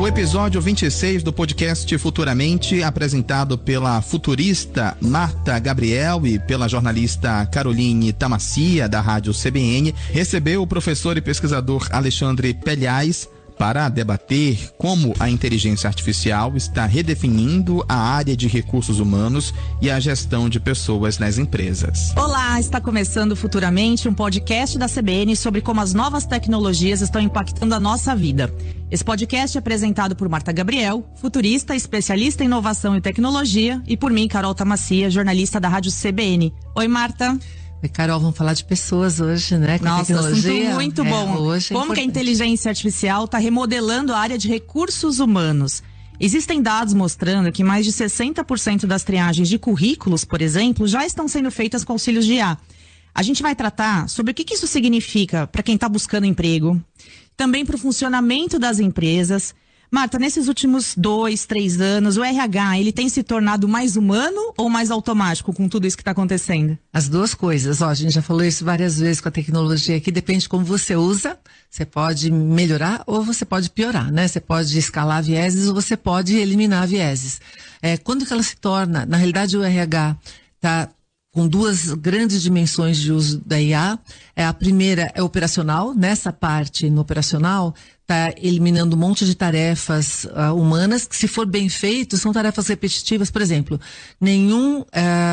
O episódio 26 do podcast Futuramente, apresentado pela futurista Marta Gabriel e pela jornalista Caroline Tamassia, da Rádio CBN, recebeu o professor e pesquisador Alexandre Pelhais para debater como a inteligência artificial está redefinindo a área de recursos humanos e a gestão de pessoas nas empresas. Olá, está começando Futuramente, um podcast da CBN sobre como as novas tecnologias estão impactando a nossa vida. Esse podcast é apresentado por Marta Gabriel, futurista, especialista em inovação e tecnologia, e por mim, Carol Tamassia, jornalista da Rádio CBN. Oi, Marta. Oi, Carol, vamos falar de pessoas hoje, né? Com Nossa, tecnologia. assunto muito bom. Hoje como que a inteligência artificial está remodelando a área de recursos humanos? Existem dados mostrando que mais de 60% das triagens de currículos, por exemplo, já estão sendo feitas com auxílios de IA. A gente vai tratar sobre o que isso significa para quem está buscando emprego, também para o funcionamento das empresas. Marta, nesses últimos 2, 3 anos, o RH, ele tem se tornado mais humano ou mais automático com tudo isso que está acontecendo? As duas coisas. Ó, a gente já falou isso várias vezes com a tecnologia aqui, depende de como você usa. Você pode melhorar ou você pode piorar, né? Você pode escalar vieses ou você pode eliminar vieses. Quando que ela se torna, na realidade o RH está com duas grandes dimensões de uso da IA. A primeira é operacional. Nessa parte, no operacional, está eliminando um monte de tarefas humanas, que se for bem feito, são tarefas repetitivas. Por exemplo, nenhum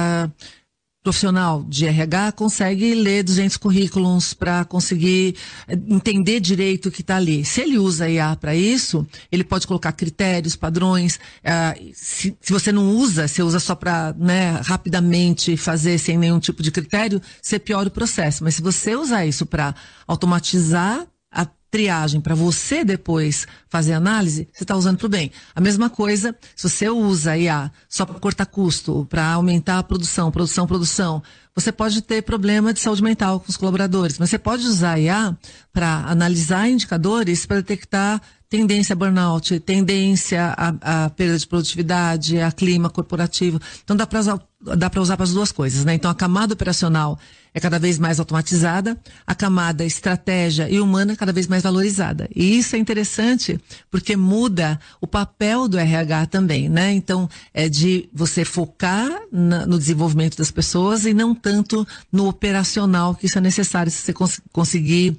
profissional de RH consegue ler 200 currículos para conseguir entender direito o que está ali. Se ele usa a IA para isso, ele pode colocar critérios, padrões. Se você não usa, você usa só para, né, rapidamente fazer sem nenhum tipo de critério, você piora o processo. Mas se você usar isso para automatizar a triagem, para você depois fazer análise, você está usando para o bem. A mesma coisa, se você usa a IA só para cortar custo, para aumentar a produção, você pode ter problema de saúde mental com os colaboradores, mas você pode usar a IA para analisar indicadores para detectar tendência a burnout, tendência a perda de produtividade, a clima corporativo. Então dá para usar para as duas coisas, né? Então a camada operacional é cada vez mais automatizada, a camada estratégia e humana cada vez mais valorizada. E isso é interessante porque muda o papel do RH também, né? Então é de você focar no desenvolvimento das pessoas e não tanto no operacional, que isso é necessário se você conseguir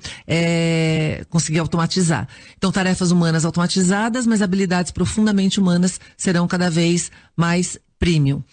automatizar. Então tarefas humanas automatizadas, mas habilidades profundamente humanas serão cada vez mais premium.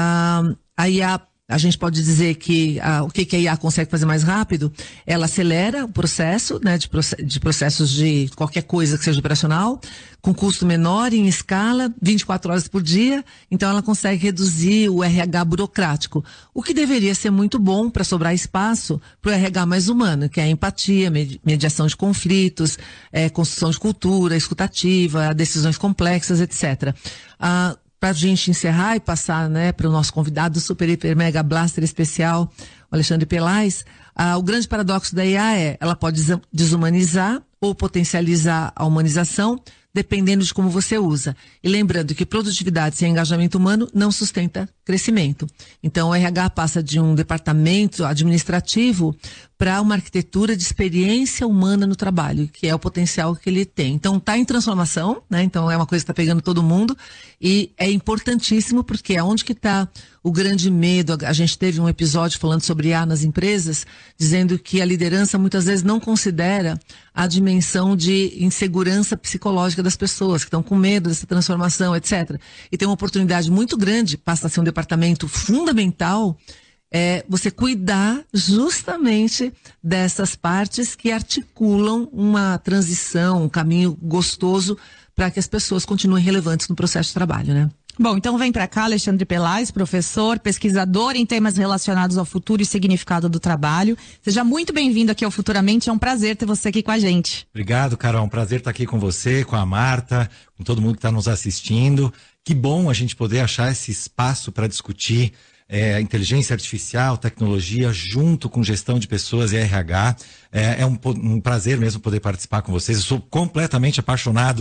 A IA, a gente pode dizer que o que a IA consegue fazer mais rápido? Ela acelera o processo, né, de processos de qualquer coisa que seja operacional, com custo menor, em escala, 24 horas por dia. Então ela consegue reduzir o RH burocrático, o que deveria ser muito bom para sobrar espaço para o RH mais humano, que é a empatia, mediação de conflitos, construção de cultura, escutativa, decisões complexas, etc. Para a gente encerrar e passar, né, para o nosso convidado super, hiper, mega blaster especial, o Alexandre Pelhais, o grande paradoxo da IA ela pode desumanizar ou potencializar a humanização, dependendo de como você usa. E lembrando que produtividade sem engajamento humano não sustenta crescimento. Então o RH passa de um departamento administrativo para uma arquitetura de experiência humana no trabalho, que é o potencial que ele tem. Então está em transformação, né? Então é uma coisa que está pegando todo mundo e é importantíssimo porque aonde que está o grande medo? A gente teve um episódio falando sobre IA nas empresas, dizendo que a liderança muitas vezes não considera a dimensão de insegurança psicológica das pessoas, que estão com medo dessa transformação, etc. E tem uma oportunidade muito grande, passa a ser um departamento fundamental, você cuidar justamente dessas partes que articulam uma transição, um caminho gostoso para que as pessoas continuem relevantes no processo de trabalho, né? Bom, então vem para cá Alexandre Pelhais, professor, pesquisador em temas relacionados ao futuro e significado do trabalho. Seja muito bem-vindo aqui ao Futuramente, é um prazer ter você aqui com a gente. Obrigado, Carol, é um prazer estar aqui com você, com a Marta, com todo mundo que está nos assistindo. Que bom a gente poder achar esse espaço para discutir inteligência artificial, tecnologia, junto com gestão de pessoas e RH. É um prazer mesmo poder participar com vocês. Eu sou completamente apaixonado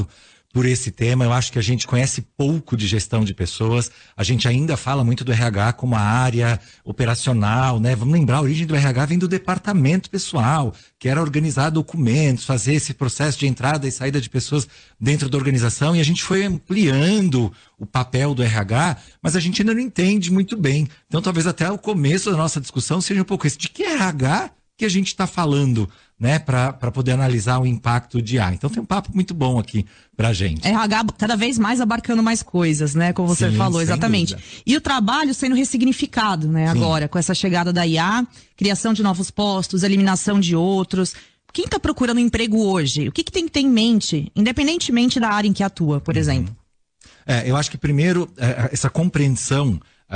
por esse tema. Eu acho que a gente conhece pouco de gestão de pessoas. A gente ainda fala muito do RH como a área operacional, né? Vamos lembrar, a origem do RH vem do departamento pessoal, que era organizar documentos, fazer esse processo de entrada e saída de pessoas dentro da organização, e a gente foi ampliando o papel do RH, mas a gente ainda não entende muito bem. Então talvez até o começo da nossa discussão seja um pouco esse, de que RH que a gente está falando, né, para poder analisar o impacto de IA. Então tem um papo muito bom aqui pra gente. RH cada vez mais abarcando mais coisas, né, como você falou, exatamente. E o trabalho sendo ressignificado, né, agora, com essa chegada da IA, criação de novos postos, eliminação de outros. Quem está procurando emprego hoje, o que tem que ter em mente, independentemente da área em que atua, por exemplo? Eu acho que primeiro, essa compreensão,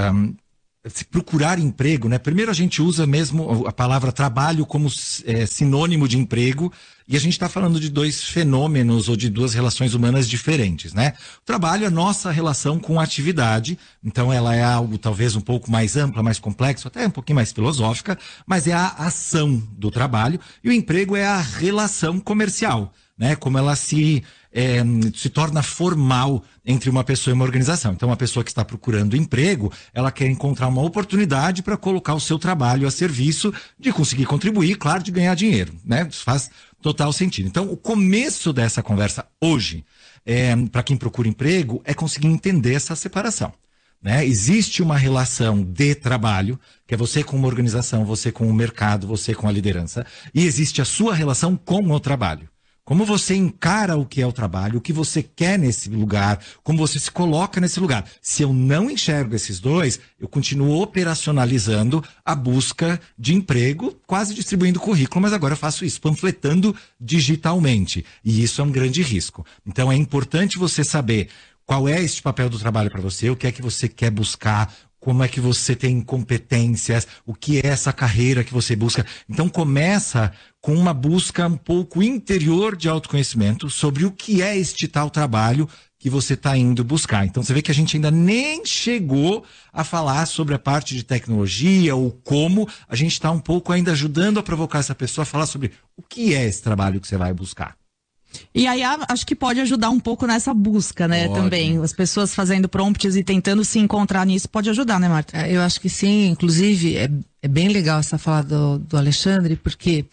se procurar emprego, né? Primeiro a gente usa mesmo a palavra trabalho como sinônimo de emprego, e a gente está falando de dois fenômenos ou de duas relações humanas diferentes, né? O trabalho é a nossa relação com a atividade, então ela é algo talvez um pouco mais ampla, mais complexo, até um pouquinho mais filosófica, mas é a ação do trabalho, e o emprego é a relação comercial, né? Como ela se torna formal entre uma pessoa e uma organização. Então, uma pessoa que está procurando emprego, ela quer encontrar uma oportunidade para colocar o seu trabalho a serviço de conseguir contribuir, claro, de ganhar dinheiro, né? Isso faz total sentido. Então, o começo dessa conversa hoje, para quem procura emprego, é conseguir entender essa separação, né? Existe uma relação de trabalho, que é você com uma organização, você com o mercado, você com a liderança, e existe a sua relação com o trabalho. Como você encara o que é o trabalho, o que você quer nesse lugar, como você se coloca nesse lugar. Se eu não enxergo esses dois, eu continuo operacionalizando a busca de emprego, quase distribuindo currículo, mas agora eu faço isso, panfletando digitalmente. E isso é um grande risco. Então é importante você saber qual é este papel do trabalho para você, o que é que você quer buscar, como é que você tem competências, o que é essa carreira que você busca. Então começa com uma busca um pouco interior de autoconhecimento sobre o que é este tal trabalho que você está indo buscar. Então você vê que a gente ainda nem chegou a falar sobre a parte de tecnologia ou como. A gente está um pouco ainda ajudando a provocar essa pessoa a falar sobre o que é esse trabalho que você vai buscar. E aí acho que pode ajudar um pouco nessa busca, né, também. As pessoas fazendo prompts e tentando se encontrar nisso pode ajudar, né, Marta? Eu acho que sim, inclusive é bem legal essa fala do Alexandre, porque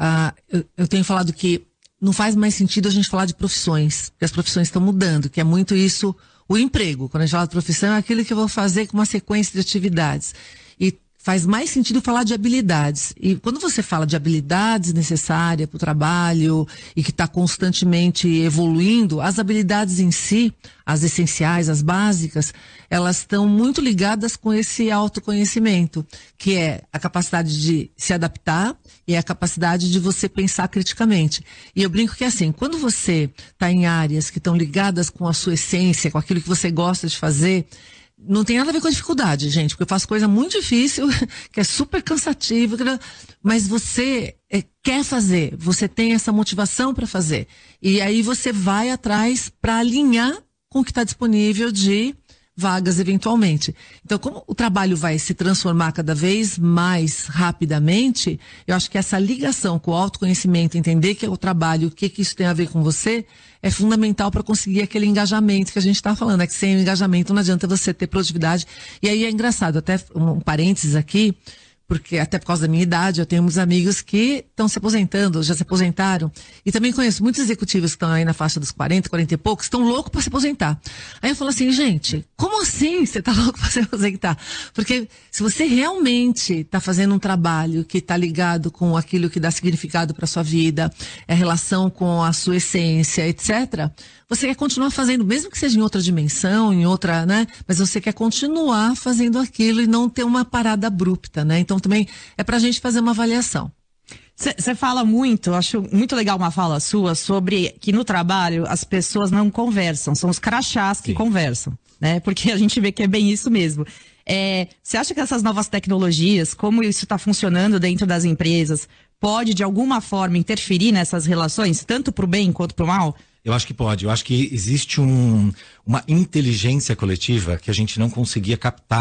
eu tenho falado que não faz mais sentido a gente falar de profissões, porque as profissões estão mudando, que é muito isso, o emprego. Quando a gente fala de profissão, é aquilo que eu vou fazer com uma sequência de atividades. E faz mais sentido falar de habilidades. E quando você fala de habilidades necessárias para o trabalho e que está constantemente evoluindo, as habilidades em si, as essenciais, as básicas, elas estão muito ligadas com esse autoconhecimento, que é a capacidade de se adaptar e a capacidade de você pensar criticamente. E eu brinco que assim, quando você está em áreas que estão ligadas com a sua essência, com aquilo que você gosta de fazer, não tem nada a ver com a dificuldade, gente, porque eu faço coisa muito difícil, que é super cansativa, mas você quer fazer, você tem essa motivação para fazer. E aí você vai atrás para alinhar com o que está disponível de vagas eventualmente. Então, como o trabalho vai se transformar cada vez mais rapidamente, eu acho que essa ligação com o autoconhecimento, entender que é o trabalho, o que isso tem a ver com você, é fundamental para conseguir aquele engajamento que a gente está falando. É que sem o engajamento não adianta você ter produtividade. E aí é engraçado, até um parênteses aqui, porque até por causa da minha idade, eu tenho muitos amigos que estão se aposentando, já se aposentaram. E também conheço muitos executivos que estão aí na faixa dos 40, 40 e poucos, estão loucos para se aposentar. Aí eu falo assim, gente, como assim você está louco para se aposentar? Porque se você realmente está fazendo um trabalho que está ligado com aquilo que dá significado para sua vida, é relação com a sua essência, etc., você quer continuar fazendo, mesmo que seja em outra dimensão, em outra, né? Mas você quer continuar fazendo aquilo e não ter uma parada abrupta, né? Então também é pra gente fazer uma avaliação. Você fala muito, acho muito legal uma fala sua sobre que no trabalho as pessoas não conversam, são os crachás que conversam, né? Porque a gente vê que é bem isso mesmo. Você acha que essas novas tecnologias, como isso está funcionando dentro das empresas, pode de alguma forma interferir nessas relações, tanto pro bem quanto pro mal? Eu acho que pode. Eu acho que existe uma inteligência coletiva que a gente não conseguia captar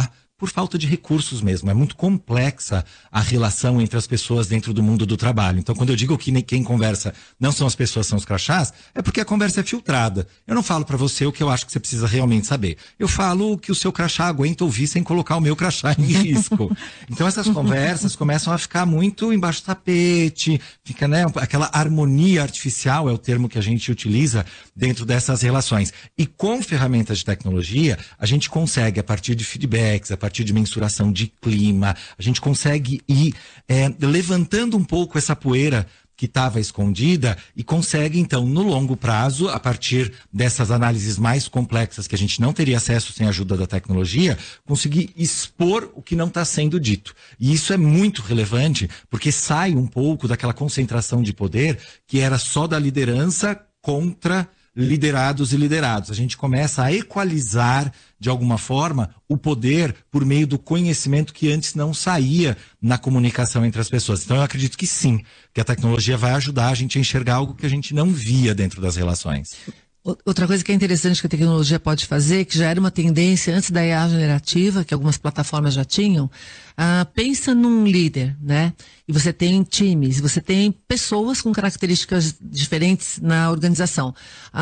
por falta de recursos mesmo. É muito complexa a relação entre as pessoas dentro do mundo do trabalho. Então, quando eu digo que quem conversa não são as pessoas, são os crachás, é porque a conversa é filtrada. Eu não falo para você o que eu acho que você precisa realmente saber. Eu falo o que o seu crachá aguenta ouvir sem colocar o meu crachá em risco. Então, essas conversas começam a ficar muito embaixo do tapete, fica, né, aquela harmonia artificial é o termo que a gente utiliza dentro dessas relações. E com ferramentas de tecnologia, a gente consegue, a partir de feedbacks, a partir de mensuração de clima, a gente consegue ir levantando um pouco essa poeira que estava escondida e consegue, então, no longo prazo, a partir dessas análises mais complexas que a gente não teria acesso sem a ajuda da tecnologia, conseguir expor o que não está sendo dito. E isso é muito relevante, porque sai um pouco daquela concentração de poder que era só da liderança contra liderados e liderados. A gente começa a equalizar, de alguma forma, o poder por meio do conhecimento que antes não saía na comunicação entre as pessoas. Então eu acredito que sim, que a tecnologia vai ajudar a gente a enxergar algo que a gente não via dentro das relações. Outra coisa que é interessante que a tecnologia pode fazer, que já era uma tendência antes da IA generativa, que algumas plataformas já tinham, pensa num líder, né? E você tem times, você tem pessoas com características diferentes na organização.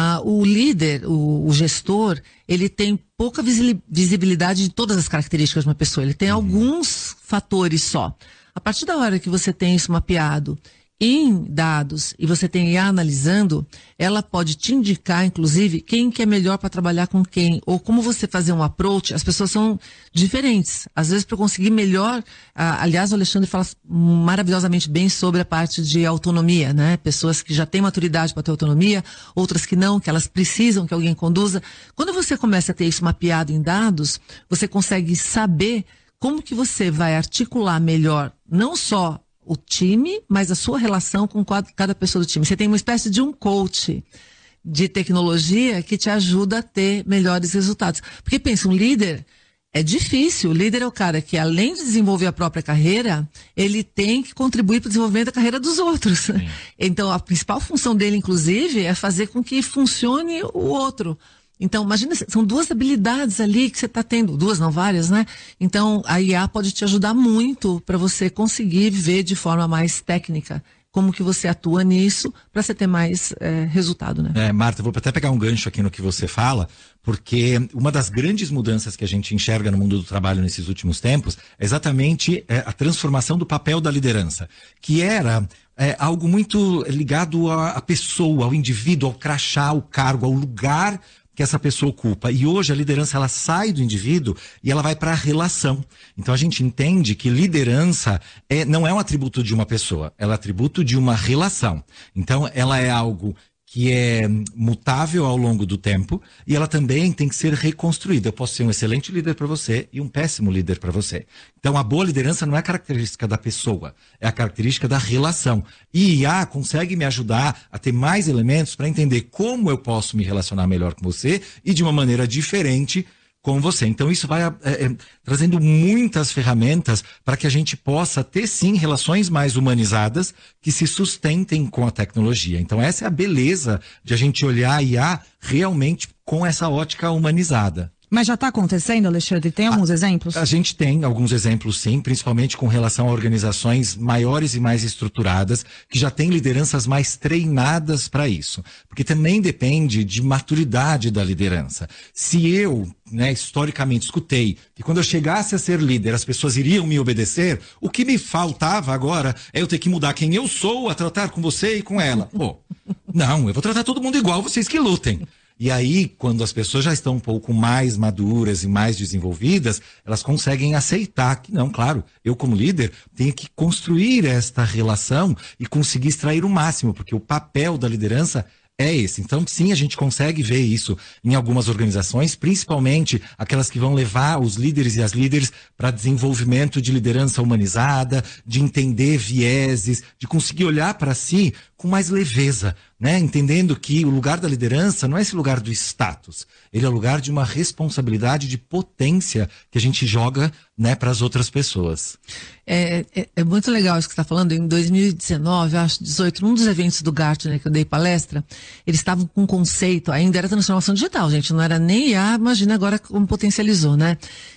O líder, o gestor, ele tem pouca visibilidade de todas as características de uma pessoa. Ele tem alguns fatores só. A partir da hora que você tem isso mapeado em dados e você tem IA analisando, ela pode te indicar, inclusive, quem que é melhor para trabalhar com quem, ou como você fazer um approach. As pessoas são diferentes. Às vezes, para conseguir melhor, aliás, o Alexandre fala maravilhosamente bem sobre a parte de autonomia, né? Pessoas que já têm maturidade para ter autonomia, outras que não, que elas precisam que alguém conduza. Quando você começa a ter isso mapeado em dados, você consegue saber como que você vai articular melhor, não só o time, mas a sua relação com cada pessoa do time. Você tem uma espécie de um coach de tecnologia que te ajuda a ter melhores resultados. Porque pensa, um líder é difícil. O líder é o cara que, além de desenvolver a própria carreira, ele tem que contribuir para o desenvolvimento da carreira dos outros. Sim. Então, a principal função dele, inclusive, é fazer com que funcione o outro. Então, imagina, são duas habilidades ali que você está tendo, duas, não várias, né? Então, a IA pode te ajudar muito para você conseguir ver de forma mais técnica como que você atua nisso para você ter mais resultado, né? Marta, vou até pegar um gancho aqui no que você fala, porque uma das grandes mudanças que a gente enxerga no mundo do trabalho nesses últimos tempos é exatamente a transformação do papel da liderança, que era algo muito ligado à pessoa, ao indivíduo, ao crachá, ao cargo, ao lugar que essa pessoa ocupa. E hoje a liderança, ela sai do indivíduo e ela vai para a relação. Então a gente entende que liderança não é um atributo de uma pessoa, ela é atributo de uma relação. Então ela é algo que é mutável ao longo do tempo e ela também tem que ser reconstruída. Eu posso ser um excelente líder para você e um péssimo líder para você. Então a boa liderança não é característica da pessoa, é a característica da relação. E IA consegue me ajudar a ter mais elementos para entender como eu posso me relacionar melhor com você e de uma maneira diferente com você. Então isso vai trazendo muitas ferramentas para que a gente possa ter sim relações mais humanizadas que se sustentem com a tecnologia. Então essa é a beleza de a gente olhar a IA realmente com essa ótica humanizada. Mas já está acontecendo, Alexandre? Tem alguns exemplos? A gente tem alguns exemplos, sim, principalmente com relação a organizações maiores e mais estruturadas, que já têm lideranças mais treinadas para isso. Porque também depende de maturidade da liderança. Se eu, historicamente, escutei que quando eu chegasse a ser líder, as pessoas iriam me obedecer, o que me faltava agora é eu ter que mudar quem eu sou a tratar com você e com ela. Não, eu vou tratar todo mundo igual, vocês que lutem. E aí, quando as pessoas já estão um pouco mais maduras e mais desenvolvidas, elas conseguem aceitar que não, claro, eu como líder tenho que construir esta relação e conseguir extrair o máximo, porque o papel da liderança é esse. Então, sim, a gente consegue ver isso em algumas organizações, principalmente aquelas que vão levar os líderes e as líderes para desenvolvimento de liderança humanizada, de entender vieses, de conseguir olhar para si com mais leveza, entendendo que o lugar da liderança não é esse lugar do status, ele é o lugar de uma responsabilidade de potência que a gente joga para as outras pessoas. É muito legal isso que você está falando. Em 2019, acho 18, num dos eventos do Gartner que eu dei palestra, eles estavam com um conceito, ainda era transformação digital, gente, não era nem IA, imagina agora como potencializou,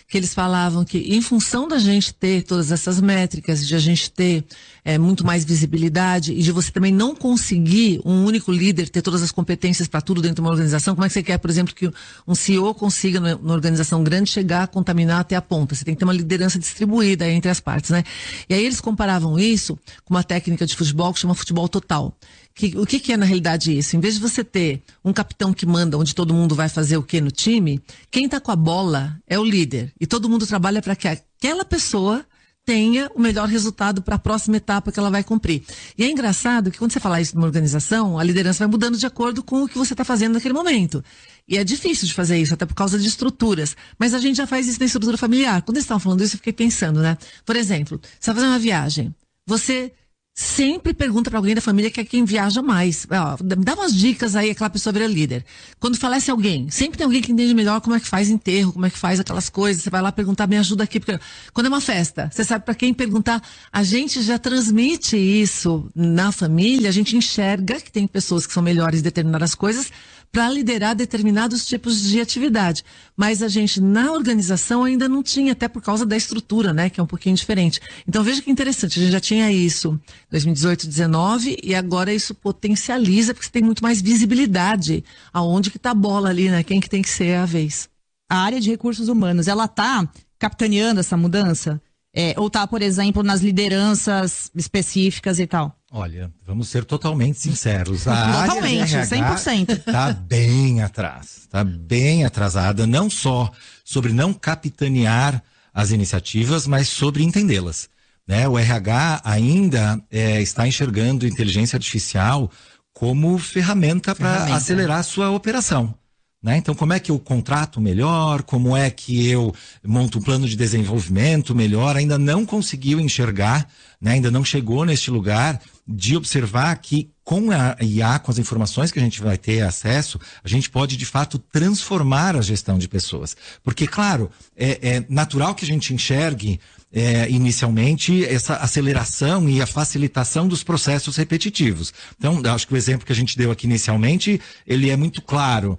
que eles falavam que em função da gente ter todas essas métricas, de a gente ter muito mais visibilidade e de você também não conseguir um único líder ter todas as competências para tudo dentro de uma organização, como é que você quer, por exemplo, que um CEO consiga numa organização grande chegar a contaminar até a ponta? Você tem que ter uma liderança distribuída entre as partes, né? E aí eles comparavam isso com uma técnica de futebol que chama futebol total. O que é na realidade isso? Em vez de você ter um capitão que manda onde todo mundo vai fazer o que no time, quem está com a bola é o líder. E todo mundo trabalha para que aquela pessoa tenha o melhor resultado para a próxima etapa que ela vai cumprir. E é engraçado que quando você fala isso numa organização, a liderança vai mudando de acordo com o que você está fazendo naquele momento. E é difícil de fazer isso, até por causa de estruturas. Mas a gente já faz isso na estrutura familiar. Quando eles estavam falando isso, eu fiquei pensando, né? Por exemplo, você vai fazer uma viagem. Você sempre pergunta para alguém da família que é quem viaja mais. Dá umas dicas aí, aquela pessoa vira líder. Quando falece alguém, sempre tem alguém que entende melhor como é que faz enterro, como é que faz aquelas coisas. Você vai lá perguntar, me ajuda aqui. Porque quando é uma festa, você sabe para quem perguntar. A gente já transmite isso na família, a gente enxerga que tem pessoas que são melhores em determinadas coisas para liderar determinados tipos de atividade. Mas a gente, na organização, ainda não tinha, até por causa da estrutura, né, que é um pouquinho diferente. Então, veja que interessante, a gente já tinha isso em 2018, 2019, e agora isso potencializa, porque você tem muito mais visibilidade aonde que tá a bola ali, né, quem que tem que ser a vez. A área de recursos humanos, ela tá capitaneando essa mudança? Ou tá, por exemplo, nas lideranças específicas e tal? Olha, vamos ser totalmente sinceros. Totalmente, 100%. Está bem atrás, está bem atrasada, não só sobre não capitanear as iniciativas, mas sobre entendê-las. Né? O RH ainda está enxergando inteligência artificial como ferramenta para acelerar a sua operação. Né? Então, como é que eu contrato melhor? Como é que eu monto um plano de desenvolvimento melhor? Ainda não conseguiu enxergar, né? Ainda não chegou neste lugar de observar que com a IA, com as informações que a gente vai ter acesso, a gente pode, de fato, transformar a gestão de pessoas. Porque, claro, é natural que a gente enxergue inicialmente essa aceleração e a facilitação dos processos repetitivos. Então, acho que o exemplo que a gente deu aqui inicialmente, ele é muito claro.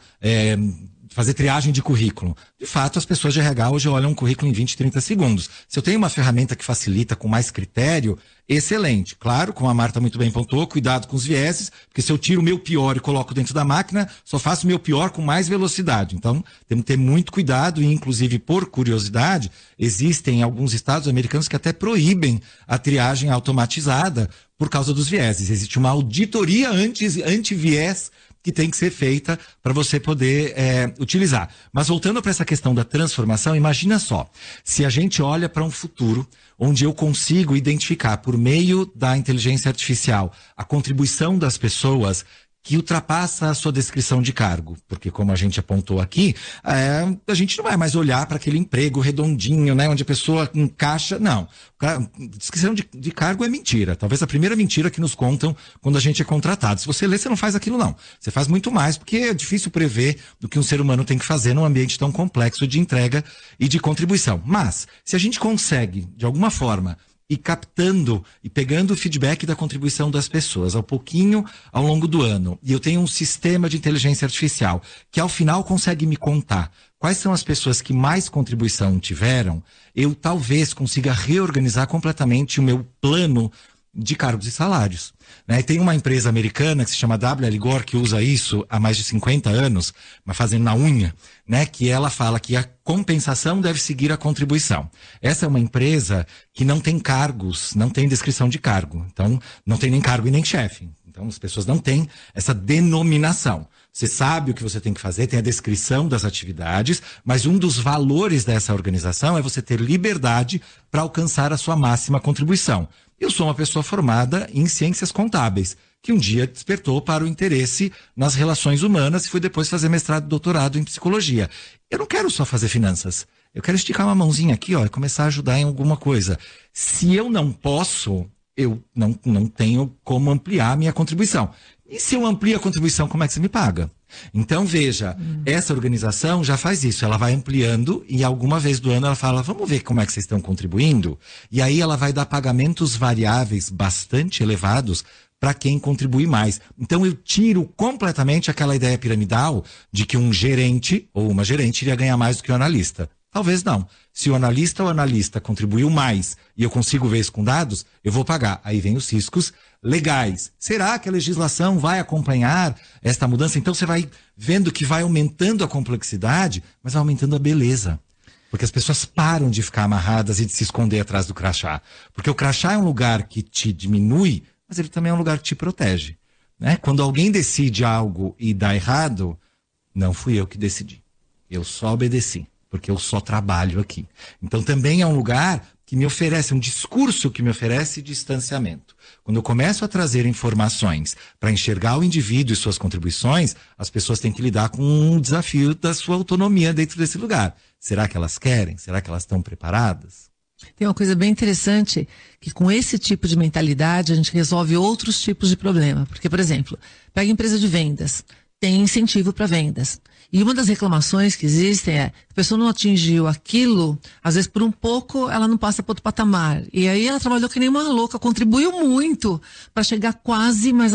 Fazer triagem de currículo. De fato, as pessoas de RH hoje olham um currículo em 20, 30 segundos. Se eu tenho uma ferramenta que facilita com mais critério, excelente. Claro, como a Marta muito bem pontuou, cuidado com os vieses, porque se eu tiro o meu pior e coloco dentro da máquina, só faço o meu pior com mais velocidade. Então, temos que ter muito cuidado e, inclusive, por curiosidade, existem alguns estados americanos que até proíbem a triagem automatizada por causa dos vieses. Existe uma auditoria anti-viés que tem que ser feita para você poder utilizar. Mas voltando para essa questão da transformação, imagina só, se a gente olha para um futuro onde eu consigo identificar por meio da inteligência artificial a contribuição das pessoas que ultrapassa a sua descrição de cargo. Porque, como a gente apontou aqui, a gente não vai mais olhar para aquele emprego redondinho, né, onde a pessoa encaixa. Não. Descrição de cargo é mentira. Talvez a primeira mentira que nos contam quando a gente é contratado. Se você lê, você não faz aquilo, não. Você faz muito mais, porque é difícil prever do que um ser humano tem que fazer num ambiente tão complexo de entrega e de contribuição. Mas, se a gente consegue, de alguma forma, e captando e pegando o feedback da contribuição das pessoas ao pouquinho ao longo do ano, e eu tenho um sistema de inteligência artificial que ao final consegue me contar quais são as pessoas que mais contribuição tiveram, eu talvez consiga reorganizar completamente o meu plano de cargos e salários. Né? Tem uma empresa americana que se chama W.L. Gore, que usa isso há mais de 50 anos, mas fazendo na unha, né? Que ela fala que a compensação deve seguir a contribuição. Essa é uma empresa que não tem cargos, não tem descrição de cargo. Então, não tem nem cargo e nem chefe. Então, as pessoas não têm essa denominação. Você sabe o que você tem que fazer, tem a descrição das atividades, mas um dos valores dessa organização é você ter liberdade para alcançar a sua máxima contribuição. Eu sou uma pessoa formada em ciências contábeis, que um dia despertou para o interesse nas relações humanas e fui depois fazer mestrado e doutorado em psicologia. Eu não quero só fazer finanças. Eu quero esticar uma mãozinha aqui, ó, e começar a ajudar em alguma coisa. Se eu não posso, eu não tenho como ampliar a minha contribuição. E se eu amplio a contribuição, como é que você me paga? Então, veja, essa organização já faz isso. Ela vai ampliando e alguma vez do ano ela fala, vamos ver como é que vocês estão contribuindo? E aí ela vai dar pagamentos variáveis bastante elevados para quem contribui mais. Então, eu tiro completamente aquela ideia piramidal de que um gerente ou uma gerente iria ganhar mais do que um analista. Talvez não. Se o analista contribuiu mais e eu consigo ver isso com dados, eu vou pagar. Aí vem os riscos legais. Será que a legislação vai acompanhar esta mudança? Então você vai vendo que vai aumentando a complexidade, mas vai aumentando a beleza. Porque as pessoas param de ficar amarradas e de se esconder atrás do crachá. Porque o crachá é um lugar que te diminui, mas ele também é um lugar que te protege. Né? Quando alguém decide algo e dá errado, não fui eu que decidi. Eu só obedeci, porque eu só trabalho aqui. Então também é um lugar que me oferece, um discurso que me oferece distanciamento. Quando eu começo a trazer informações para enxergar o indivíduo e suas contribuições, as pessoas têm que lidar com um desafio da sua autonomia dentro desse lugar. Será que elas querem? Será que elas estão preparadas? Tem uma coisa bem interessante, que com esse tipo de mentalidade a gente resolve outros tipos de problema. Porque, por exemplo, pega a empresa de vendas, tem incentivo para vendas. E uma das reclamações que existem é, a pessoa não atingiu aquilo, às vezes por um pouco ela não passa para outro patamar. E aí ela trabalhou que nem uma louca, contribuiu muito para chegar quase, mas